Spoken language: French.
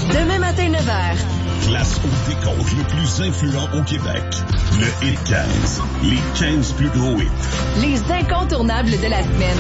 Demain matin, 9h. Place au décompte le plus influent au Québec. Le Hit 15. Les 15 plus gros hits. Les incontournables de la semaine.